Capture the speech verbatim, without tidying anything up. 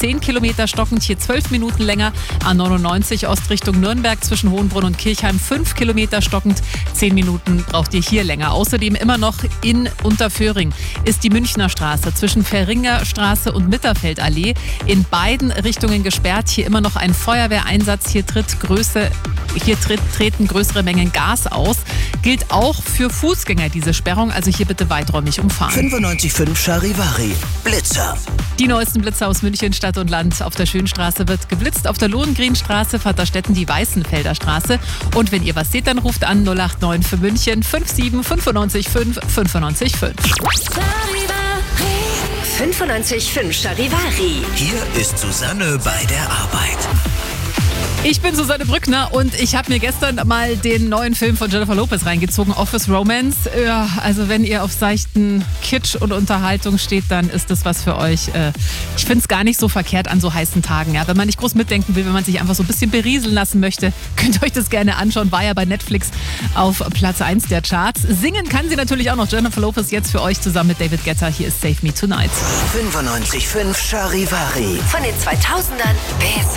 zehn Kilometer stockend, hier zwölf Minuten länger. A neunundneunzig Ostrichtung Nürnberg zwischen Hohenbrunn und Kirchheim fünf Kilometer stockend, zehn Minuten braucht ihr hier länger. Außerdem immer noch in Unterföhring ist die Münchner Straße zwischen Fähringer Straße und Mitterfeldallee in beiden Richtungen gesperrt. Hier immer noch ein Feuerwehreinsatz. Hier tritt Größe, hier tritt, treten größere Mengen Gas aus. Gilt auch für Fußgänger diese Sperrung, also hier bitte weiträumig umfahren. fünfundneunzig Komma fünf Charivari. Blitzer. Die neuesten Blitzer aus München, Stadt und Land. Auf der Schönstraße wird geblitzt, auf der Lohengrinstraße, Vaterstetten die Weißenfelder Straße. Und wenn ihr was seht, dann ruft an null acht neun für München fünf sieben fünf neun fünf fünf neun fünf. fünfundneunzig Komma fünf Charivari. Hier ist Susanne bei der Arbeit. Ich bin Susanne Brückner und ich habe mir gestern mal den neuen Film von Jennifer Lopez reingezogen, Office Romance. Ja, also wenn ihr auf seichten Kitsch und Unterhaltung steht, dann ist das was für euch. Ich finde es gar nicht so verkehrt an so heißen Tagen. Ja. Wenn man nicht groß mitdenken will, wenn man sich einfach so ein bisschen berieseln lassen möchte, könnt ihr euch das gerne anschauen. War ja bei Netflix auf Platz eins der Charts. Singen kann sie natürlich auch noch. Jennifer Lopez jetzt für euch zusammen mit David Guetta. Hier ist Save Me Tonight. fünfundneunzig Komma fünf Charivari. Von den zweitausendern bis